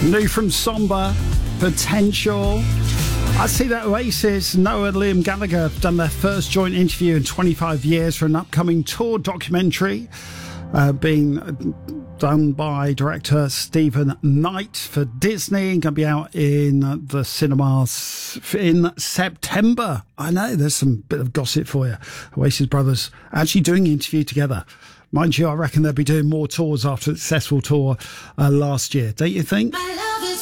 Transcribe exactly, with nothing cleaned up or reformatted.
New from Somber, Potential. I see that Oasis, Noah and Liam Gallagher have done their first joint interview in twenty-five years for an upcoming tour documentary uh, being done by director Stephen Knight for Disney. Going to be out in the cinemas in September. I know, there's some bit of gossip for you. Oasis brothers actually doing an interview together. Mind you, I reckon they'll be doing more tours after a successful tour uh, last year. Don't you think?